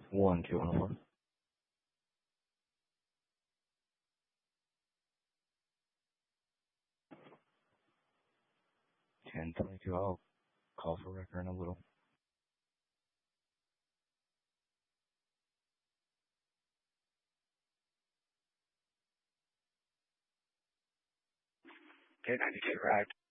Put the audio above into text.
1-2-1. 10-22. I'll call for record in a little. Okay, 92 arrived.